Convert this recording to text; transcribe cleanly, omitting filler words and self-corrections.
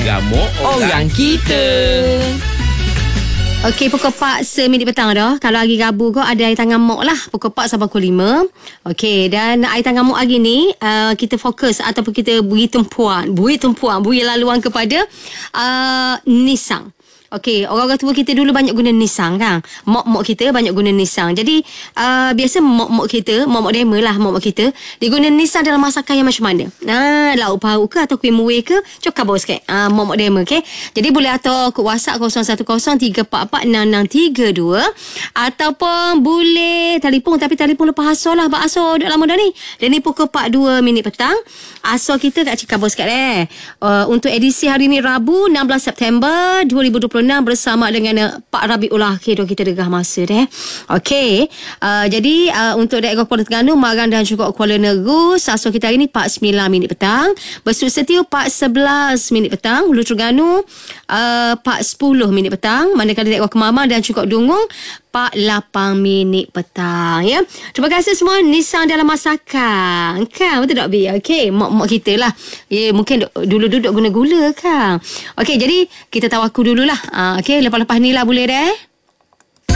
Gamuk orang kita. Okey, pukul 4 seminit petang dah. Kalau hari Rabu kau ada air tangan mok lah. Pukul 4 sampai pukul 5. Okey, dan air tangan mok hari ni kita fokus ataupun kita beri laluan kepada Nissan. Okey, orang-orang tua kita dulu banyak guna Nissan kan. Mok-mok kita banyak guna Nissan. Jadi biasa mok-mok kita, mok-mok demo lah, mok-mok kita dia guna Nissan dalam masakan yang macam mana. Lauk pauk ke atau kuih muih ke, cokap bawah sikit. Mok-mok demo, okey. Jadi boleh atur ke WhatsApp 0103446632 ataupun boleh telefon, tapi telefon lepas asal lah. Asal dah lama dah ni. Dan ni pukul 4.2 minit petang. Asal kita kat cakap bawah sikit untuk edisi hari ni Rabu 16 September 2020 bersama dengan Pak Rabiul Akhir kita degah masa deh. Okey. Jadi untuk daerah Kuala Terengganu, Marang dan juga Kuala Negus, asal kita hari ni 4.9 minit petang. Besut Setiu 4.11 minit petang. Hulu Terengganu 4.10 minit petang. Manakala daerah Kemamang dan juga Dungung 4.8 minit petang ya. Terima kasih semua Nissan dalam masakan. Kan betul tak Bi? Okey, mak kita lah. Ya, mungkin dulu duduk guna gula kan. Okey, jadi kita tawakkul dululah. Okey, lepas-lepas ni lah boleh dah.